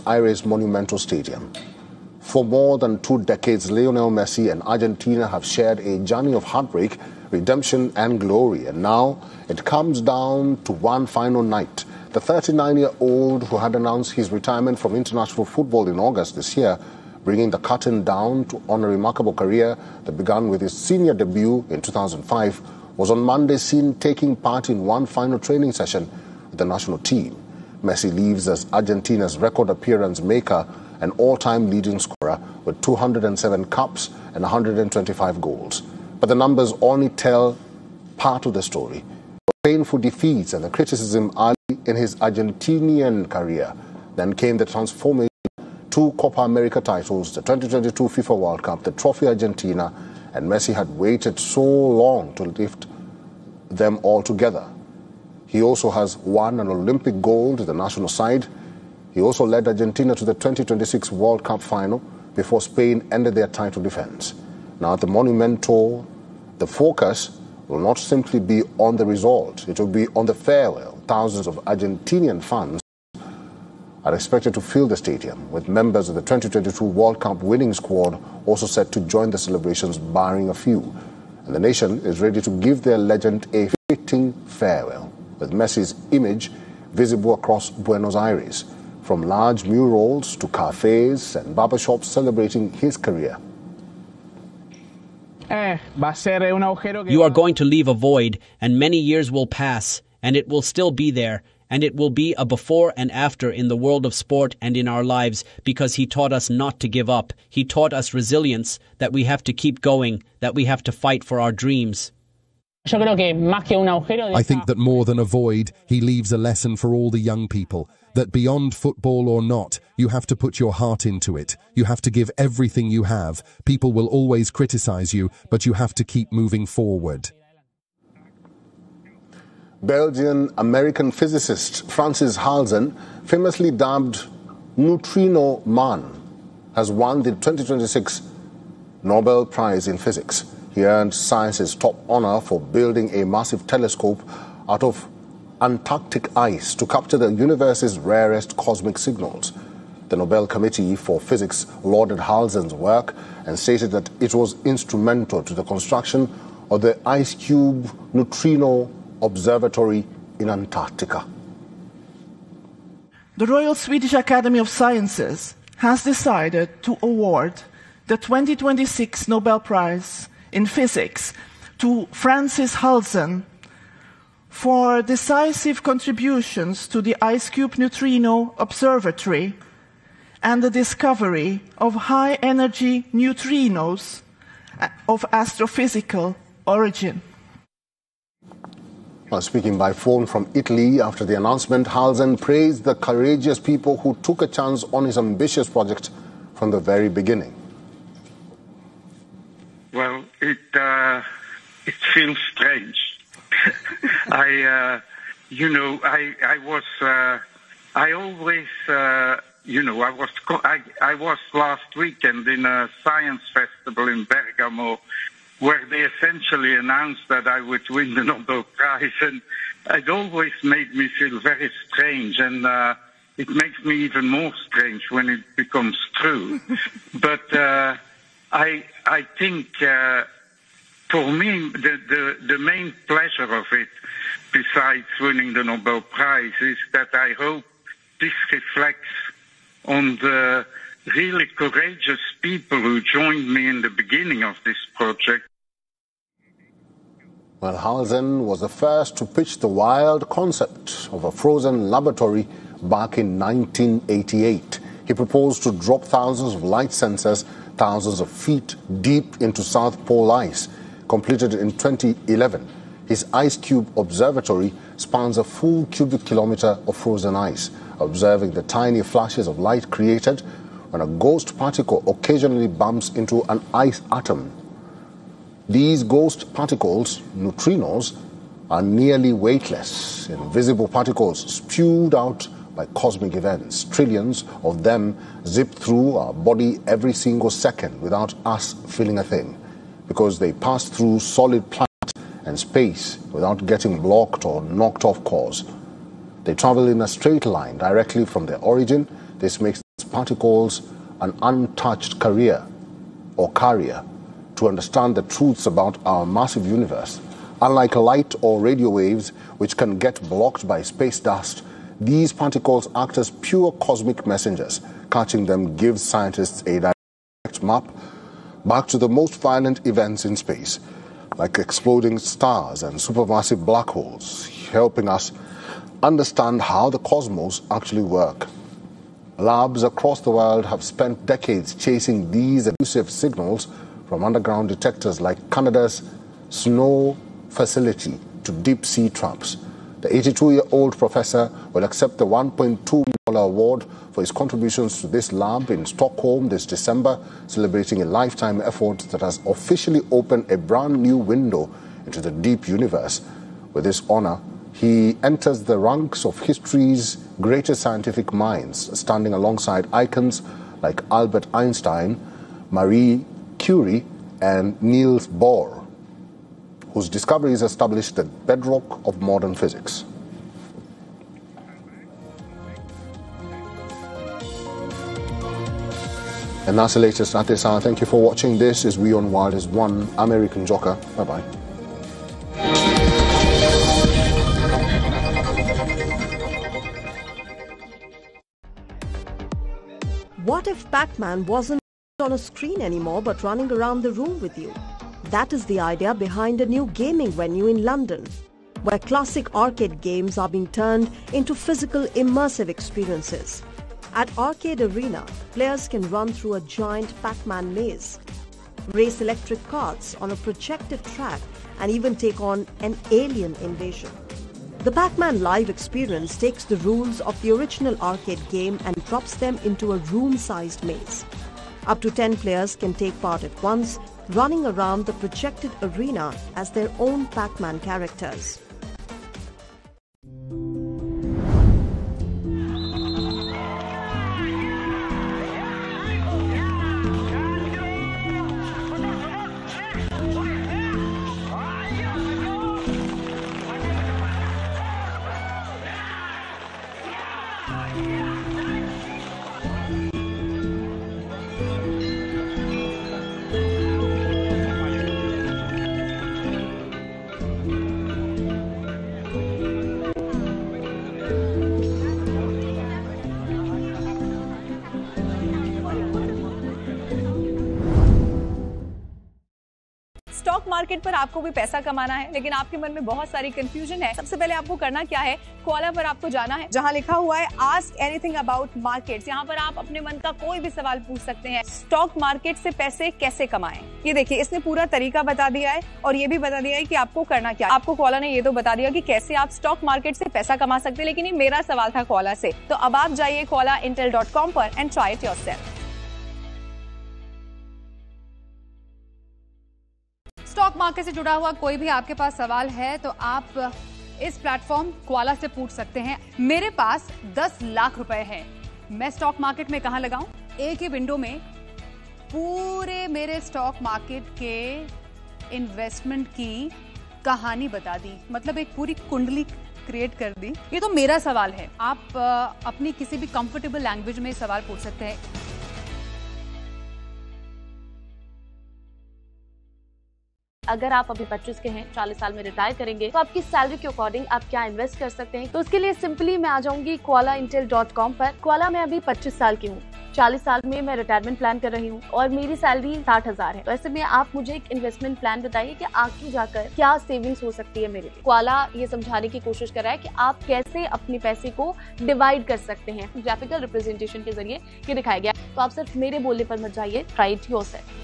Aires Monumental Stadium. For more than 2 decades, Lionel Messi and Argentina have shared a journey of heartbreak, redemption and glory. And now it comes down to one final night. The 39-year-old who had announced his retirement from international football in August this year, bringing the curtain down to on a remarkable career that began with his senior debut in 2005, was on Monday seen taking part in one final training session with the national team. Messi leaves as Argentina's record appearance maker and all-time leading scorer with 207 caps and 125 goals. But the numbers only tell part of the story. The painful defeats and the criticism early in his Argentinian career. Then came the transformation, 2 Copa America titles, the 2022 FIFA World Cup, the Trophy Argentina, and Messi had waited so long to lift them all together. He also has won an Olympic gold with the national side. He also led Argentina to the 2026 World Cup final before Spain ended their title defense. Now at the Monumental, the focus will not simply be on the result. It will be on the farewell. Thousands of Argentinian fans are expected to fill the stadium, with members of the 2022 World Cup winning squad also set to join the celebrations, barring a few. And the nation is ready to give their legend a fitting farewell, with Messi's image visible across Buenos Aires, from large murals to cafes and barbershops celebrating his career. You are going to leave a void, and many years will pass, and it will still be there, and it will be a before and after in the world of sport and in our lives, because he taught us not to give up. He taught us resilience, that we have to keep going, that we have to fight for our dreams. I think that more than a void, he leaves a lesson for all the young people, that beyond football or not, you have to put your heart into it. You have to give everything you have. People will always criticize you, but you have to keep moving forward. Belgian-American physicist Francis Halzen, famously dubbed Neutrino Man, has won the 2026 Nobel Prize in Physics. He earned science's top honor for building a massive telescope out of Antarctic ice to capture the universe's rarest cosmic signals. The Nobel Committee for Physics lauded Halzen's work and stated that it was instrumental to the construction of the IceCube Neutrino Observatory in Antarctica. The Royal Swedish Academy of Sciences has decided to award the 2026 Nobel Prize in Physics to Francis Halzen for decisive contributions to the IceCube Neutrino Observatory and the discovery of high-energy neutrinos of astrophysical origin. Well, speaking by phone from Italy after the announcement, Halzen praised the courageous people who took a chance on his ambitious project from the very beginning. Well, it feels strange. I was last weekend in a science festival in Bergamo, where they essentially announced that I would win the Nobel Prize, and it always made me feel very strange, and it makes me even more strange when it becomes true. But I think for me the main pleasure of it, besides winning the Nobel Prize, is that I hope this reflects on the really courageous people who joined me in the beginning of this project. Well, Halzen was the first to pitch the wild concept of a frozen laboratory back in 1988. He proposed to drop thousands of light sensors thousands of feet deep into South Pole ice. Completed in 2011, his IceCube Observatory spans a full cubic kilometer of frozen ice, observing the tiny flashes of light created when a ghost particle occasionally bumps into an ice atom. These ghost particles, neutrinos, are nearly weightless, invisible particles spewed out by cosmic events. Trillions of them zip through our body every single second without us feeling a thing, because they pass through solid planet and space without getting blocked or knocked off course. They travel in a straight line directly from their origin. This makes particles an untouched carrier to understand the truths about our massive universe. Unlike light or radio waves, which can get blocked by space dust, these particles act as pure cosmic messengers. Catching them gives scientists a direct map back to the most violent events in space, like exploding stars and supermassive black holes, helping us understand how the cosmos actually work. Labs across the world have spent decades chasing these elusive signals from underground detectors like Canada's SNO facility to deep-sea traps. The 82-year-old professor will accept the $1.2 million award for his contributions to this lab in Stockholm this December, celebrating a lifetime effort that has officially opened a brand new window into the deep universe. With this honor, he enters the ranks of history's greatest scientific minds, standing alongside icons like Albert Einstein, Marie Curie, and Niels Bohr, whose discoveries established the bedrock of modern physics. And that's the latest at this hour. Thank you for watching. This is WION World is One. I'm Eric Njoka. Bye-bye. What if Pac-Man wasn't on a screen anymore but running around the room with you? That is the idea behind a new gaming venue in London, where classic arcade games are being turned into physical immersive experiences. At Arcade Arena, players can run through a giant Pac-Man maze, race electric carts on a projected track, and even take on an alien invasion. The Pac-Man Live experience takes the rules of the original arcade game and drops them into a room-sized maze. Up to 10 players can take part at once, running around the projected arena as their own Pac-Man characters. Stock market पर आपको भी पैसा कमाना है, लेकिन आपके मन में बहुत सारी कंफ्यूजन है। सबसे पहले आपको करना क्या है, कोआला पर आपको जाना है, जहां लिखा हुआ है आस्क एनीथिंग अबाउट मार्केट्स। यहां पर आप अपने मन का कोई भी सवाल पूछ सकते हैं। स्टॉक मार्केट से पैसे कैसे कमाएं, ये देखिए इसने पूरा तरीका बता दिया है और ये भी बता दिया है कि आपको करना क्या। आपको कोआला ने ये तो बता दिया कि कैसे आप स्टॉक मार्केट से पैसा कमा सकते हैं, लेकिन ये मेरा सवाल था कोआला से। तो अब आप जाइए koalaintel.com पर and try it yourself. Stock market से जुड़ा हुआ कोई भी आपके पास सवाल है तो आप इस प्लेटफॉर्म कोआला से पूछ सकते हैं। मेरे पास 10 लाख रुपए हैं, मैं स्टॉक मार्केट में कहां लगाऊं? एक ही विंडो में पूरे मेरे स्टॉक मार्केट के इन्वेस्टमेंट की कहानी बता दी, मतलब एक पूरी कुंडली क्रिएट कर दी। ये तो मेरा सवाल है, आप अपनी किसी भी कंफर्टेबल लैंग्वेज में सवाल पूछ सकते हैं। अगर आप अभी 25 के हैं, 40 साल में रिटायर करेंगे, तो आपकी सैलरी के अकॉर्डिंग आप क्या इन्वेस्ट कर सकते हैं। तो उसके लिए सिंपली मैं आ जाऊंगी koalaintel.com पर। कोआला मैं अभी 25 साल की हूँ, 40 साल में मैं रिटायरमेंट प्लान कर रही हूँ और मेरी सैलरी 60,000 है। तो ऐसे में आप मुझे एक इन्वेस्टमेंट प्लान बताइए कि आगे जाकर क्या सेविंग्स हो सकती है मेरे लिए। कोआला ये समझाने की कोशिश कर रहा है कि आप कैसे अपने पैसे को डिवाइड कर सकते हैं। ग्राफिकल रिप्रेजेंटेशन के जरिए ये दिखाया गया। तो आप सिर्फ मेरे बोलने पर मत जाइए, ट्राई इट योरसेल्फ।